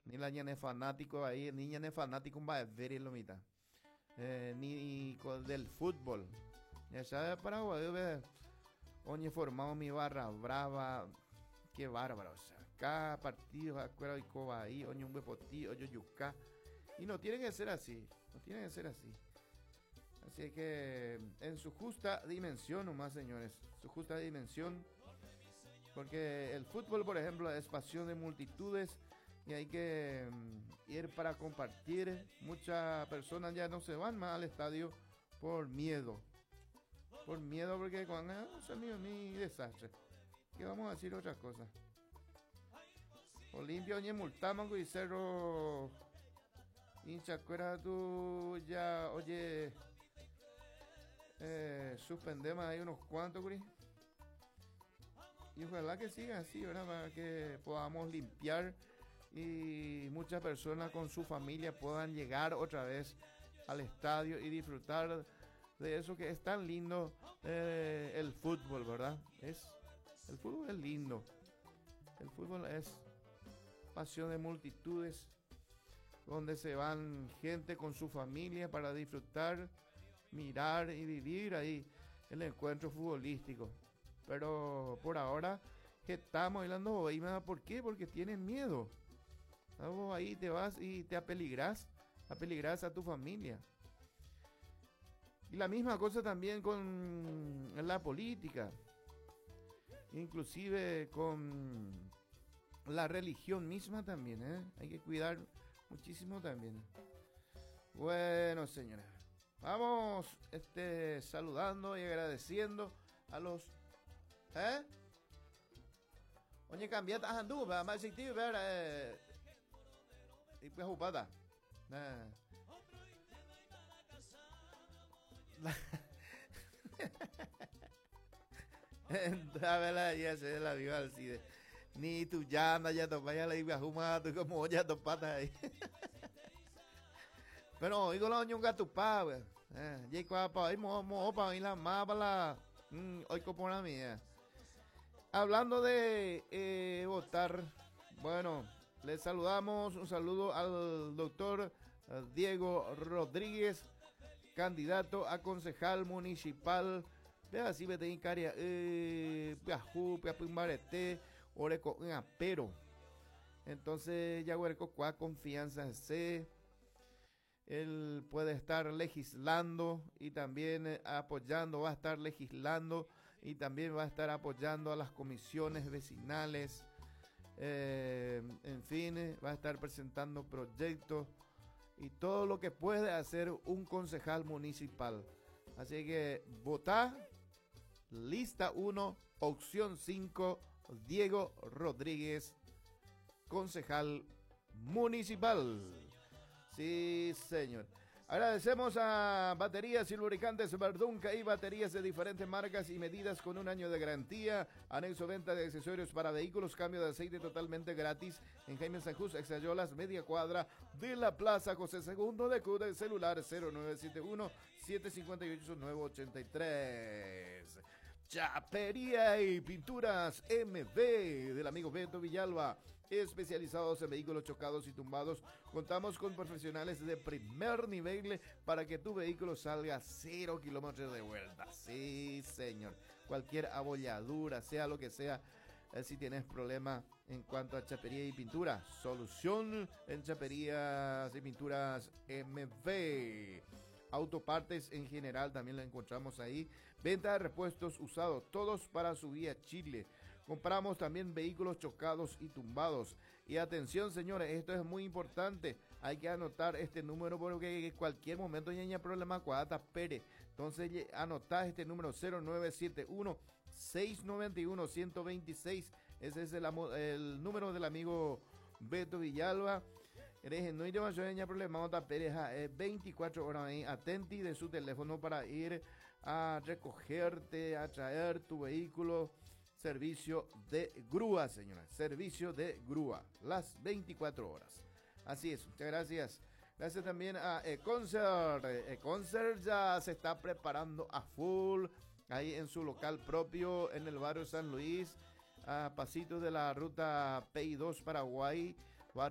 Ni la ñane fanático ahí, ni ñane fanático va a ver lo mitad. Ni del fútbol. Ya sabes, Paraguay, ve, oye, formado mi barra brava. Qué bárbaro, o sea, cada partido, acuerdo y coba ahí, oye, un bepotí, oye, yuca. Y no tiene que ser así, no tiene que ser así. Así que en su justa dimensión nomás, señores, su justa dimensión, porque el fútbol, por ejemplo, es pasión de multitudes y hay que ir para compartir. Muchas personas ya no se van más al estadio por miedo, porque cuando es mi desastre. ¿Qué vamos a decir otra cosa? Olimpia, oye, multamos y cerro hincha cuera tú ya, oye, suspendemos ahí unos cuantos, Cris. Y ojalá que siga así, ¿verdad? Para que podamos limpiar y muchas personas con su familia puedan llegar otra vez al estadio y disfrutar de eso que es tan lindo, el fútbol, ¿verdad? El fútbol es lindo. El fútbol es pasión de multitudes, donde se van gente con su familia para disfrutar, mirar y vivir ahí el encuentro futbolístico. Pero por ahora que estamos hablando, ¿por qué? Porque tienen miedo. Vos ahí te vas y te apeligrás a tu familia. Y la misma cosa también con la política, inclusive con la religión misma también, ¿eh? Hay que cuidar muchísimo también. Bueno, señora, vamos saludando y agradeciendo a los... Oye, cambiate a Handú, más si ver y pues ocupada. Entraba ya se la viva al CIDE. Ni tu llanda ya topa ya la iba a fumar, tú como ya topata ahí. Pero oigo la ñunga tu pa, we. Ya cuapa, ahí mo pa la más para hoy como la mía. Hablando de votar, bueno, les saludamos, un saludo al doctor Diego Rodríguez, candidato a concejal municipal. Vea así, vete en caria, piajú, piapimbarete, oreco, pero. Entonces, ya huerco, cuá confianza se. Él puede estar legislando y también apoyando, va a estar legislando y también va a estar apoyando a las comisiones vecinales. En fin, va a estar presentando proyectos y todo lo que puede hacer un concejal municipal. Así que votá, lista 1, opción 5, Diego Rodríguez, concejal municipal. Sí, señor. Agradecemos a Baterías y Lubricantes Verdunca y baterías de diferentes marcas y medidas con un año de garantía. Anexo venta de accesorios para vehículos, cambio de aceite totalmente gratis en Jaime San José, Exayolas, media cuadra de la Plaza José II de CUDE, celular 0971-758-983. Chapería y Pinturas MB del amigo Beto Villalba, especializados en vehículos chocados y tumbados. Contamos con profesionales de primer nivel para que tu vehículo salga 0 kilómetros de vuelta. Sí, señor. Cualquier abolladura, sea lo que sea, si tienes problema en cuanto a chapería y pintura, solución en Chaperías y Pinturas MB. Autopartes en general también la encontramos ahí. Venta de repuestos usados, todos para su vía Chile. Compramos también vehículos chocados y tumbados. Y atención, señores, esto es muy importante. Hay que anotar este número porque en cualquier momento ya hay problema cuadata Pérez. Entonces anotá este número 0971 691 126. Ese es el número del amigo Beto Villalba. No hay demasiado problema, Pérez 24 horas ahí, atenti de su teléfono para ir a recogerte, a traer tu vehículo. Servicio de grúa, señora, servicio de grúa, las 24 horas. Así es, muchas gracias. Gracias también a Econcert. Econcert ya se está preparando a full ahí en su local propio en el barrio San Luis, a pasitos de la ruta PI2 Paraguay.